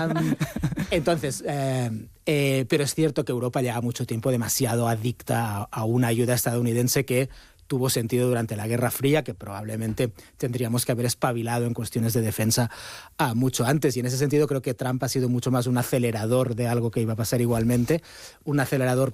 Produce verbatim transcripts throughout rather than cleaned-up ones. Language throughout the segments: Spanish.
Entonces, eh, eh, pero es cierto que Europa lleva mucho tiempo demasiado adicta a, a una ayuda estadounidense que tuvo sentido durante la Guerra Fría, que probablemente tendríamos que haber espabilado en cuestiones de defensa ah, mucho antes. Y en ese sentido creo que Trump ha sido mucho más un acelerador de algo que iba a pasar igualmente, un acelerador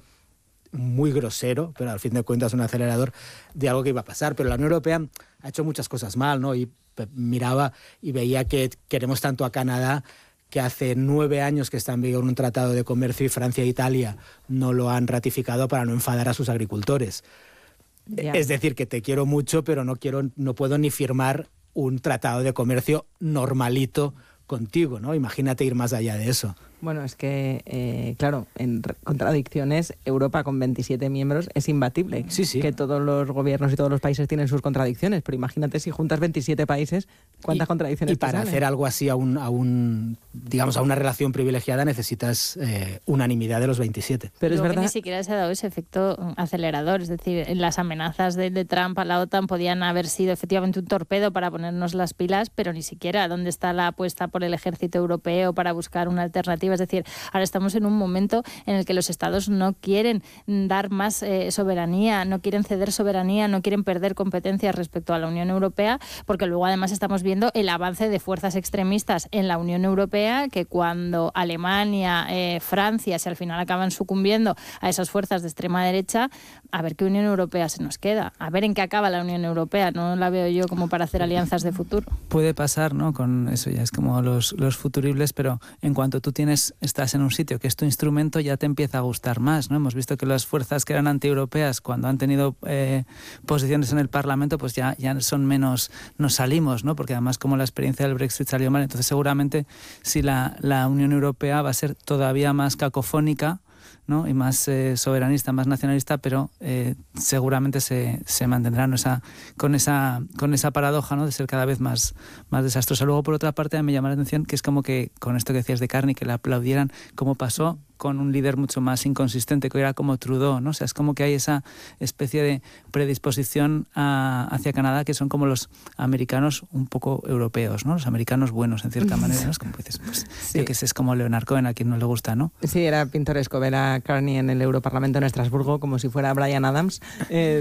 muy grosero, pero al fin de cuentas un acelerador de algo que iba a pasar. Pero la Unión Europea ha hecho muchas cosas mal, ¿no? Y miraba y veía que queremos tanto a Canadá, que hace nueve años que está en vigor un tratado de comercio y Francia e Italia no lo han ratificado para no enfadar a sus agricultores. Yeah. Es decir, que te quiero mucho, pero no quiero, no puedo ni firmar un tratado de comercio normalito contigo, ¿no? Imagínate ir más allá de eso. Bueno, es que, eh, claro, en contradicciones, Europa con veintisiete miembros es imbatible. Sí, sí. Que todos los gobiernos y todos los países tienen sus contradicciones, pero imagínate si juntas veintisiete países, ¿cuántas y, contradicciones Y para salen? hacer algo así a un, a un, digamos, a una relación privilegiada necesitas eh, unanimidad de los veintisiete. Pero es Luego verdad. Que ni siquiera se ha dado ese efecto acelerador, es decir, las amenazas de, de Trump a la OTAN podían haber sido efectivamente un torpedo para ponernos las pilas, pero ni siquiera dónde está la apuesta por el ejército europeo para buscar una alternativa. Es decir, ahora estamos en un momento en el que los estados no quieren dar más eh, soberanía, no quieren ceder soberanía, no quieren perder competencias respecto a la Unión Europea, porque luego además estamos viendo el avance de fuerzas extremistas en la Unión Europea, que cuando Alemania, eh, Francia, si al final acaban sucumbiendo a esas fuerzas de extrema derecha, a ver qué Unión Europea se nos queda, a ver en qué acaba la Unión Europea. No la veo yo como para hacer alianzas de futuro. Puede pasar, ¿no? Con eso ya es como los, los futuribles, pero en cuanto tú tienes estás en un sitio que es tu instrumento, ya te empieza a gustar más, ¿no? Hemos visto que las fuerzas que eran antieuropeas, cuando han tenido eh, posiciones en el Parlamento, pues ya, ya son menos, nos salimos, ¿no? Porque además como la experiencia del Brexit salió mal, entonces seguramente si la, la Unión Europea va a ser todavía más cacofónica, ¿no? Y más eh, soberanista, más nacionalista, pero eh, seguramente se, se mantendrá, ¿no? esa, con, esa, con esa paradoja, ¿no? De ser cada vez más, más desastrosa. Luego, por otra parte, me llama la atención que es como que, con esto que decías de Carney, que la aplaudieran, como pasó con un líder mucho más inconsistente, que era como Trudeau, ¿no? O sea, es como que hay esa especie de predisposición a, hacia Canadá, que son como los americanos un poco europeos, ¿no? Los americanos buenos, en cierta manera, ¿no? Es como dices, pues, sí. Yo que sé, es como Leonard Cohen, a quien no le gusta, ¿no? Sí, era pintoresco ver a Carney en el Europarlamento en Estrasburgo, como si fuera Bryan Adams, eh,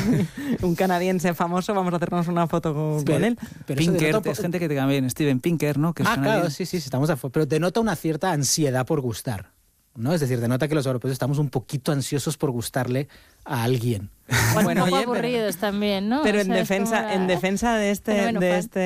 de, un canadiense famoso. Vamos a hacernos una foto con, pero, con él. Pero Pinker, es gente que te cambia bien, Steven Pinker, ¿no? Que es ah, claro, sí, sí, estamos a pero denota una cierta ansiedad por gustar, ¿no? Es decir, denota que los europeos estamos un poquito ansiosos por gustarle a alguien. Bueno, bueno, un poco oye, aburridos pero, también, ¿no? Pero o en sea, defensa, la... en defensa de este, de este,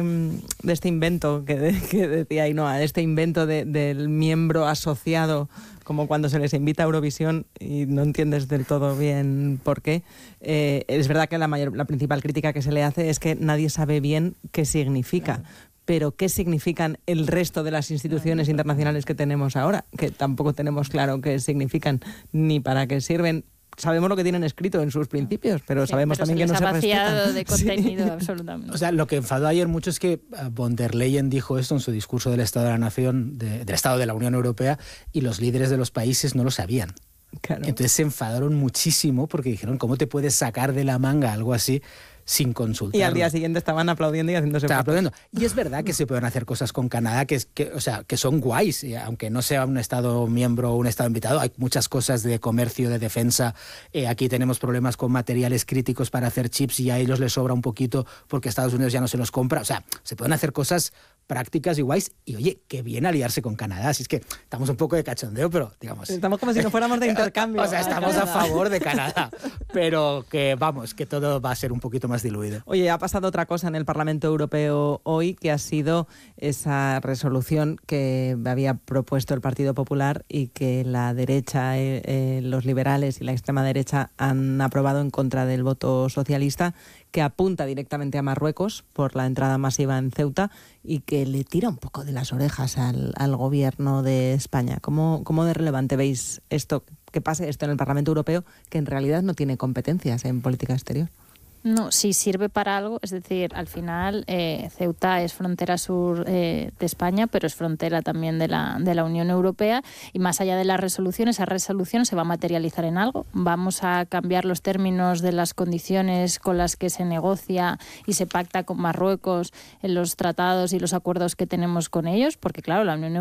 de este invento que, de, que decía Ainhoa, de este invento de, del miembro asociado, como cuando se les invita a Eurovisión y no entiendes del todo bien por qué. Eh, es verdad que la mayor, la principal crítica que se le hace es que nadie sabe bien qué significa. Claro. Pero ¿qué significan el resto de las instituciones internacionales que tenemos ahora? Que tampoco tenemos claro qué significan ni para qué sirven. Sabemos lo que tienen escrito en sus principios, pero sí, sabemos pero también se que no se respetan. ha vaciado de contenido, sí. absolutamente. O sea, lo que enfadó ayer mucho es que von der Leyen dijo esto en su discurso del Estado de la Nación, de, del Estado de la Unión Europea, y los líderes de los países no lo sabían. Claro. Entonces se enfadaron muchísimo porque dijeron, ¿cómo te puedes sacar de la manga algo así sin consultar? Y al día siguiente estaban aplaudiendo y haciéndose Estaban aplaudiendo. Y es verdad que se pueden hacer cosas con Canadá que, que, o sea, que son guays, aunque no sea un Estado miembro o un Estado invitado. Hay muchas cosas de comercio, de defensa. Eh, aquí tenemos problemas con materiales críticos para hacer chips y a ellos les sobra un poquito porque Estados Unidos ya no se los compra. O sea, se pueden hacer cosas prácticas y guays. Y oye, qué bien aliarse con Canadá. Así es que estamos un poco de cachondeo, pero digamos... Estamos como si no fuéramos de intercambio. O sea, estamos a favor de Canadá. Pero que vamos, que todo va a ser un poquito más diluido. Oye, ha pasado otra cosa en el Parlamento Europeo hoy, que ha sido esa resolución que había propuesto el Partido Popular y que la derecha, eh, eh, los liberales y la extrema derecha han aprobado en contra del voto socialista, que apunta directamente a Marruecos por la entrada masiva en Ceuta y que le tira un poco de las orejas al, al gobierno de España. ¿Cómo, cómo de relevante veis esto, que pase esto en el Parlamento Europeo, que en realidad no tiene competencias en política exterior? No, sí sirve para algo, es decir, al final eh, Ceuta es frontera sur eh, de España, pero es frontera también de la, de la Unión Europea, y más allá de la resolución, esa resolución se va a materializar en algo. Vamos a cambiar los términos de las condiciones con las que se negocia y se pacta con Marruecos en los tratados y los acuerdos que tenemos con ellos, porque claro, la Unión